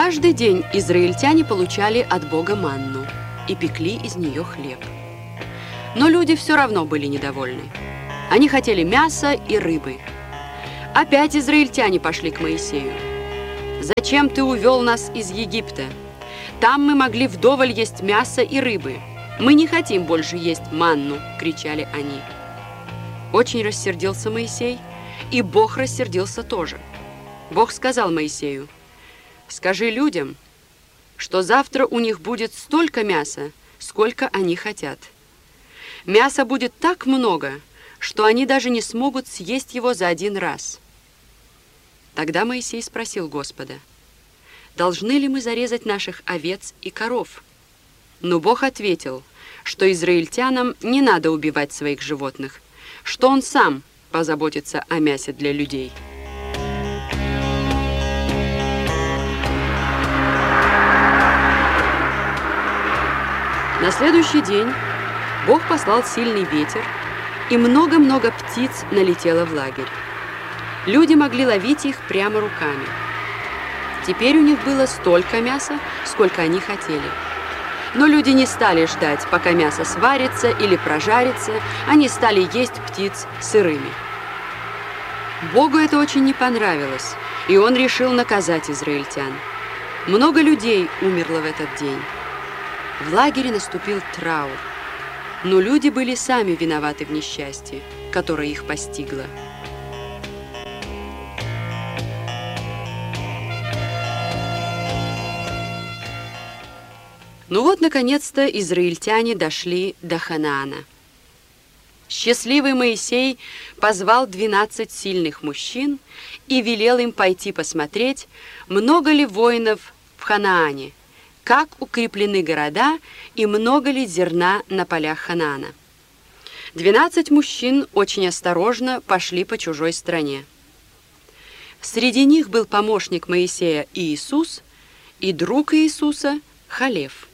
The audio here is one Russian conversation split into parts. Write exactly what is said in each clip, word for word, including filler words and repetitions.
Каждый день израильтяне получали от Бога манну и пекли из нее хлеб. Но люди все равно были недовольны. Они хотели мяса и рыбы. Опять израильтяне пошли к Моисею. «Зачем ты увел нас из Египта? Там мы могли вдоволь есть мясо и рыбы. Мы не хотим больше есть манну!» – кричали они. Очень рассердился Моисей, и Бог рассердился тоже. Бог сказал Моисею: «Скажи людям, что завтра у них будет столько мяса, сколько они хотят. Мяса будет так много, что они даже не смогут съесть его за один раз». Тогда Моисей спросил Господа: «Должны ли мы зарезать наших овец и коров?» Но Бог ответил, что израильтянам не надо убивать своих животных, что Он сам позаботится о мясе для людей. На следующий день Бог послал сильный ветер, и много-много птиц налетело в лагерь. Люди могли ловить их прямо руками. Теперь у них было столько мяса, сколько они хотели. Но люди не стали ждать, пока мясо сварится или прожарится, они стали есть птиц сырыми. Богу это очень не понравилось, и Он решил наказать израильтян. Много людей умерло в этот день. В лагере наступил траур, но люди были сами виноваты в несчастье, которое их постигло. Ну вот, наконец-то, израильтяне дошли до Ханаана. Счастливый Моисей позвал двенадцать сильных мужчин и велел им пойти посмотреть, много ли воинов в Ханаане, как укреплены города и много ли зерна на полях Ханаана. Двенадцать мужчин очень осторожно пошли по чужой стране. Среди них был помощник Моисея Иисус и друг Иисуса Халев.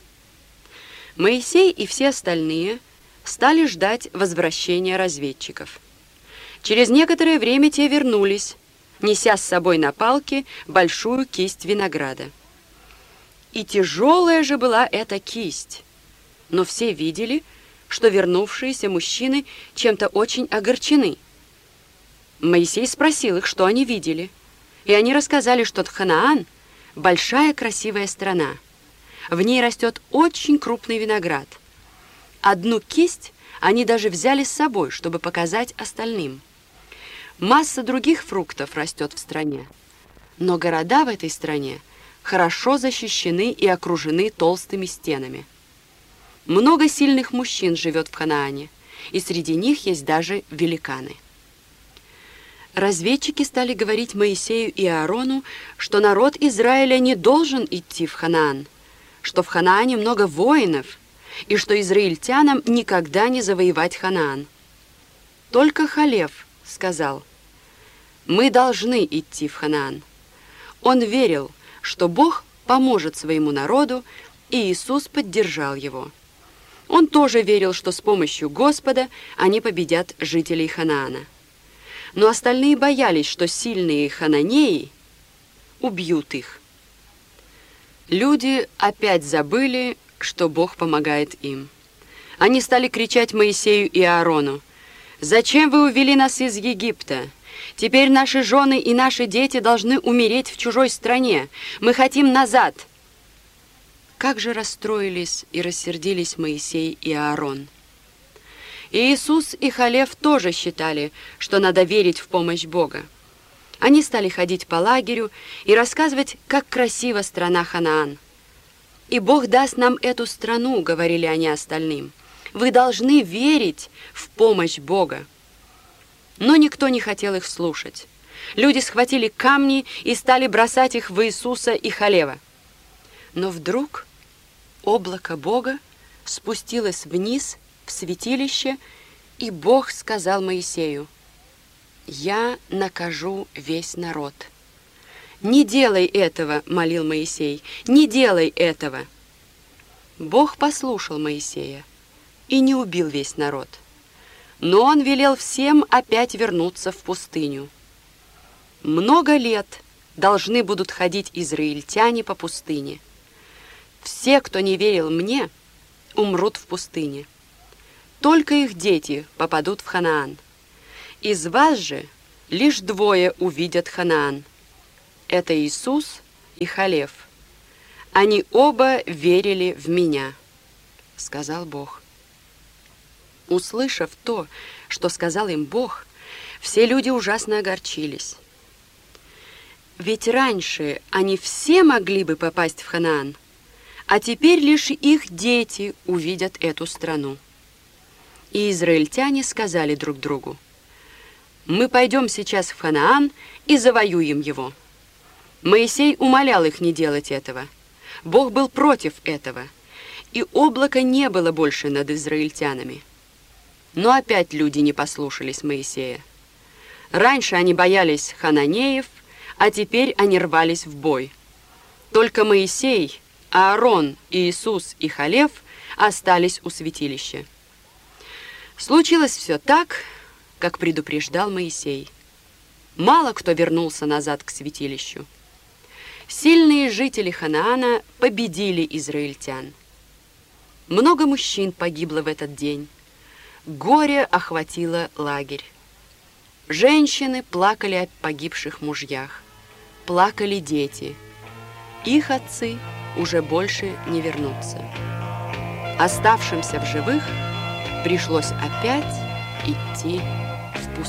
Моисей и все остальные стали ждать возвращения разведчиков. Через некоторое время те вернулись, неся с собой на палке большую кисть винограда. И тяжелая же была эта кисть, но все видели, что вернувшиеся мужчины чем-то очень огорчены. Моисей спросил их, что они видели, и они рассказали, что Ханаан – большая красивая страна. В ней растет очень крупный виноград. Одну кисть они даже взяли с собой, чтобы показать остальным. Масса других фруктов растет в стране, но города в этой стране хорошо защищены и окружены толстыми стенами. Много сильных мужчин живет в Ханаане, и среди них есть даже великаны. Разведчики стали говорить Моисею и Аарону, что народ Израиля не должен идти в Ханаан, что в Ханаане много воинов, и что израильтянам никогда не завоевать Ханаан. Только Халев сказал: «Мы должны идти в Ханаан». Он верил, что Бог поможет своему народу, и Иисус поддержал его. Он тоже верил, что с помощью Господа они победят жителей Ханаана. Но остальные боялись, что сильные хананеи убьют их. Люди опять забыли, что Бог помогает им. Они стали кричать Моисею и Аарону: «Зачем вы увели нас из Египта? Теперь наши жены и наши дети должны умереть в чужой стране. Мы хотим назад!» Как же расстроились и рассердились Моисей и Аарон. И Иисус и Халев тоже считали, что надо верить в помощь Бога. Они стали ходить по лагерю и рассказывать, как красива страна Ханаан. «И Бог даст нам эту страну», — говорили они остальным. «Вы должны верить в помощь Бога». Но никто не хотел их слушать. Люди схватили камни и стали бросать их в Иисуса и Халева. Но вдруг облако Бога спустилось вниз в святилище, и Бог сказал Моисею: «Я накажу весь народ». «Не делай этого», — молил Моисей, — «не делай этого». Бог послушал Моисея и не убил весь народ. Но он велел всем опять вернуться в пустыню. Много лет должны будут ходить израильтяне по пустыне. Все, кто не верил мне, умрут в пустыне. Только их дети попадут в Ханаан. Из вас же лишь двое увидят Ханаан. Это Иисус и Халев. Они оба верили в меня, сказал Бог. Услышав то, что сказал им Бог, все люди ужасно огорчились. Ведь раньше они все могли бы попасть в Ханаан, а теперь лишь их дети увидят эту страну. И израильтяне сказали друг другу: «Мы пойдем сейчас в Ханаан и завоюем его». Моисей умолял их не делать этого. Бог был против этого, и облака не было больше над израильтянами. Но опять люди не послушались Моисея. Раньше они боялись хананеев, а теперь они рвались в бой. Только Моисей, Аарон, Иисус и Халев остались у святилища. Случилось все так, как предупреждал Моисей. Мало кто вернулся назад к святилищу. Сильные жители Ханаана победили израильтян. Много мужчин погибло в этот день. Горе охватило лагерь. Женщины плакали о погибших мужьях. Плакали дети. Их отцы уже больше не вернутся. Оставшимся в живых пришлось опять идти